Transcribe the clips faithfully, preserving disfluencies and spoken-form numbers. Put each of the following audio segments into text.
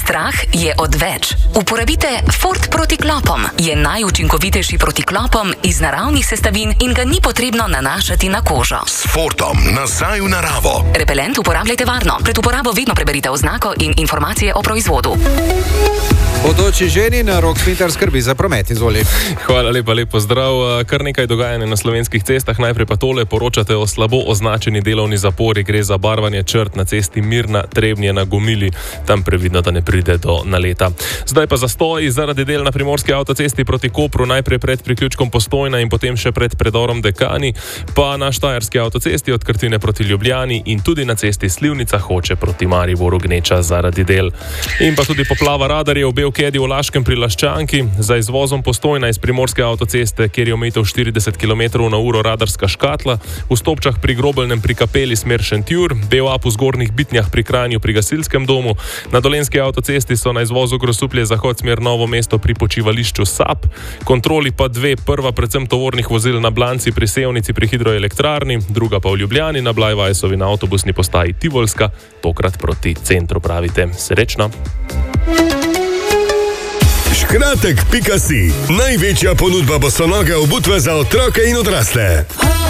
strah je odveč. Uporabite Fort proti klopom. Je najučinkovitejši proti klopom iz naravnih sestavin in ga ni potrebno nanašati na kožo. S Fortom nazaj v naravo. Repelent uporabljajte varno. Pred uporabo vedno preberite oznako in informacije o proizvodu. Bodoči ženi na Rockfinter skrbi za promet, izvoli. Hvala lepa, lepo zdrav. Kar nekaj dogajanja na slovenskih cestah. Najprej pa tole, poročate o slabo označeni delovni zapori. Gre za barvanje črt na cesti Mirna Trebnje na Gomili. Tam previdno, da ne pride do naleta. Zdaj pa zastoji zaradi del na primorski avtocesti proti Kopru, najprej pred priključkom Postojna in potem še pred predorom Dekani, pa na štajerski avtocesti od Krtine proti Ljubljani in tudi na cesti Slivnica Hoče proti Mariboru gneča zaradi del. In pa tudi poplava radarjev v Belkedi v Laškem pri Laščanki, za izvozom Postojna iz primorske avtoceste, kjer je omejitev štirideset kilometrov na uro radarska škatla, v Stopčah pri Grobelnem pri Kapeli smer Šentjur, B O A v Zgornjih Bitnjah pri Kranju pri gasilskem domu, na dolenski avtocesti so na izvozu Grosuplje zahod smer Novo mesto pri počivališču Sap, kontroli pa dve, prva predvsem tovornih vozil na Blanci pri Sevnici pri hidroelektrarni, druga pa v Ljubljani na Blajvajsovi na avtobusni postaji Tivolska, tokrat proti centru, pravite. Srečno! Škratek pika si. Največja ponudba bosonoge obutve za otroke in odrasle.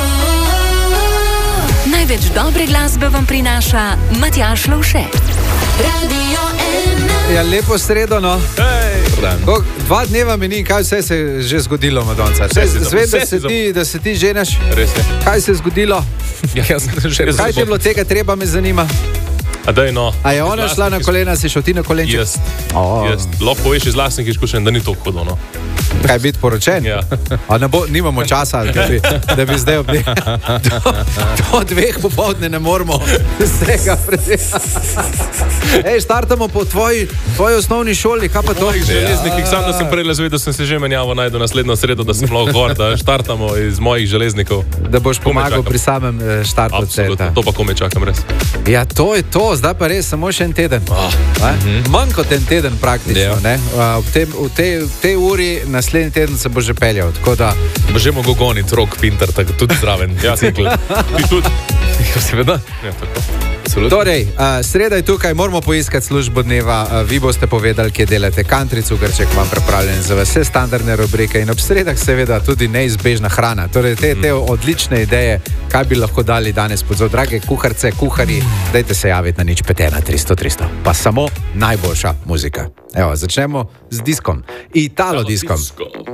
Največ dobre glasbe vam prinaša Matjaž Lovše. Radio ena. Ja, lepo sredo, no. Hej! Ko, dva dneva meni, kaj vse se je že zgodilo, Madonca. Zved, da se ti, da se ti ženeš. Res je. Kaj se je zgodilo? Ja, jaz sem že res. Kaj ti je bilo tega, treba me zanima? A daj, no. A je ona šla na kolena, si šel ti na kolenček? Jaz. Oh. Jaz. Lahko poveš iz lastnih izkušenj, da ni to hudo, no. Kaj, biti poročen? Ja. A ne bo, nimamo časa, da bi, da bi zdaj obdel. Do, do dveh popoldne ne moramo vsega predvideti. Ej, startamo po tvoji, tvoji osnovni šoli, kaj pa to? Mojih železnikih, sam da sem prej zvedel, sem se že menjavo najdu naslednjo sredo, da sem lahko gor, da štartamo iz mojih železnikov. Da boš pomagal pri samem štartu. Absolutno, to pa kome čakam res. Ja, to je to, zdaj pa res samo še en teden. Oh. Mm-hmm. Manj kot en teden praktično. Yeah. V, tem, v, tej, v tej uri naslednji teden se bo že peljal. Bo že mogo goniti Rockfinter, tako tudi zraven. Ja, cikl. Ti tudi. Ja, seveda. Ja, tako. Torej, uh, sreda je tukaj, moramo poiskati službo dneva. Uh, vi boste povedali, kje delate. Country Cukrček vam pripravljen za vse standardne rubrike in ob sredah seveda tudi neizbežna hrana. Torej, te, te odlične ideje, kaj bi lahko dali danes podzor. Drage kuharce, kuhari, dajte se javiti na nič pet ena tristo tristo. Pa samo najboljša muzika. Evo, začnemo z diskom. Italo diskom.